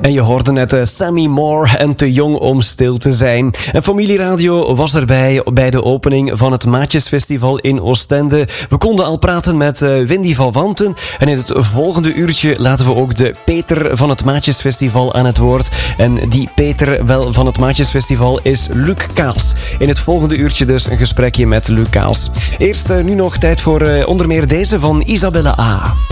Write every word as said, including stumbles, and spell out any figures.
En je hoorde net uh, Sammy Moore en Te Jong om Stil te Zijn. En Familieradio was erbij bij de opening van het Maatjesfestival in Oostende. We konden al praten met uh, Wendy van Wanten. En in het volgende uurtje laten we ook de Peter van het Maatjesfestival aan het woord. En die Peter wel van het Maatjesfestival is Luc Kaals. In het volgende uurtje dus een gesprekje met Luc Kaals. Eerst uh, nu nog tijd voor uh, onder meer deze van Isabelle A.